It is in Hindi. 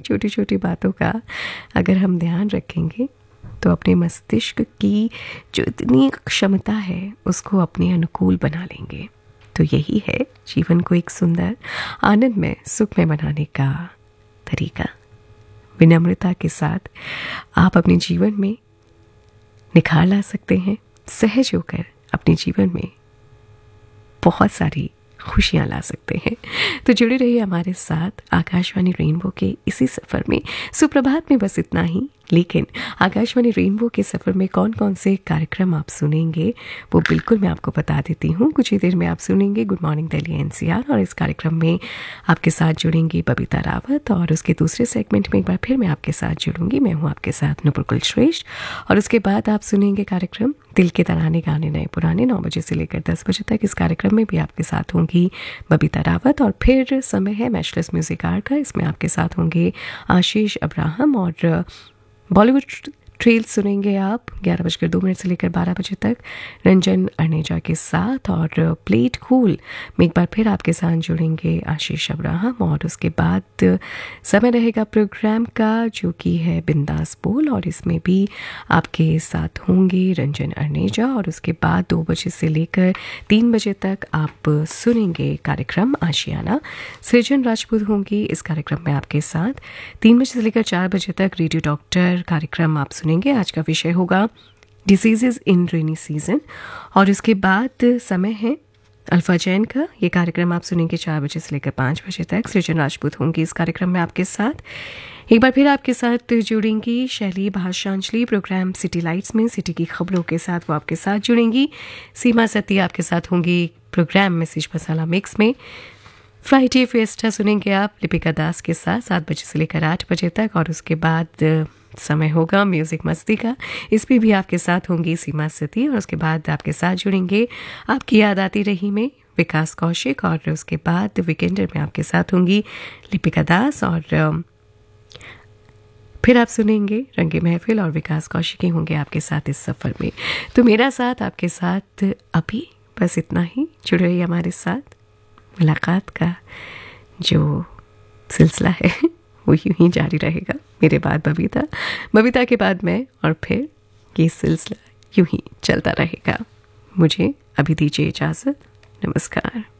छोटी छोटी बातों का अगर हम ध्यान रखेंगे तो अपने मस्तिष्क की जो इतनी क्षमता है उसको अपने अनुकूल बना लेंगे। तो यही है जीवन को एक सुंदर, आनंदमय, सुखमय बनाने का तरीका। विनम्रता के साथ आप अपने जीवन में निखार ला सकते हैं, सहज होकर अपने जीवन में बहुत सारी खुशियाँ ला सकते हैं। तो जुड़े रहिए हमारे साथ आकाशवाणी रेनबो के इसी सफ़र में। सुप्रभात में बस इतना ही, लेकिन आकाशवाणी रेनबो के सफ़र में कौन कौन से कार्यक्रम आप सुनेंगे वो बिल्कुल मैं आपको बता देती हूँ। कुछ ही देर में आप सुनेंगे गुड मॉर्निंग दिल्ली एनसीआर, और इस कार्यक्रम में आपके साथ जुड़ेंगी बबीता रावत, और उसके दूसरे सेगमेंट में एक बार फिर मैं आपके साथ जुड़ूंगी, मैं हूँ आपके साथ नुपुर श्रेष्ठ। और उसके बाद आप सुनेंगे कार्यक्रम दिल के तराने गाने नए पुराने, 9 बजे से लेकर 10 बजे तक। इस कार्यक्रम में भी आपके साथ होंगी बबीता रावत, और फिर समय है मैचलेस म्यूजिक आवर का। इसमें आपके साथ होंगे आशीष अब्राहम, और बॉलीवुड ट्रेल सुनेंगे आप 11:02 से लेकर 12 बजे तक रंजन अर्नेजा के साथ। और प्लेट कूल में एक बार फिर आपके साथ जुड़ेंगे आशीष अब्राहम, और उसके बाद समय रहेगा प्रोग्राम का जो कि है बिंदास बोल, और इसमें भी आपके साथ होंगे रंजन अर्नेजा। और उसके बाद 2 बजे से लेकर 3 बजे तक आप सुनेंगे कार्यक्रम आशियाना, सृजन राजपूत होंगी इस कार्यक्रम में आपके साथ। 3 बजे से लेकर 4 बजे तक रेडियो डॉक्टर कार्यक्रम आप सुनेंगे। आज का विषय होगा डिसीजेज इन रेनी सीजन, और उसके बाद समय है अल्फा जैन का। ये कार्यक्रम आप सुनेंगे 4 बजे से लेकर 5 बजे तक। सृजन राजपूत होंगी इस कार्यक्रम में आपके साथ। एक बार फिर आपके साथ जुड़ेंगी शैली भाषांजलि, प्रोग्राम सिटी लाइट्स में सिटी की खबरों के साथ वो आपके साथ जुड़ेंगी। सीमा सती आपके साथ होंगी प्रोग्राम मैसेज मसाला मिक्स में। फ्राइडे फिएस्टा सुनेंगे आप लिपिका दास के साथ 7 बजे से लेकर 8 बजे तक। और उसके बाद समय होगा म्यूजिक मस्ती का, इसमें भी आपके साथ होंगी सीमा सती। और उसके बाद आपके साथ जुड़ेंगे आपकी याद आती रही में विकास कौशिक, और उसके बाद वीकेंडर में आपके साथ होंगी लिपिका दास। और फिर आप सुनेंगे रंगे महफिल, और विकास कौशिक ही होंगे आपके साथ इस सफ़र में। तो मेरा साथ आपके साथ अभी बस इतना ही। जुड़े रहिए हमारे साथ। मुलाकात का जो सिलसिला है वो यूं ही जारी रहेगा। मेरे बाद बबीता के बाद मैं, और फिर ये सिलसिला यूं ही चलता रहेगा। मुझे अभी दीजिए इजाज़त। नमस्कार।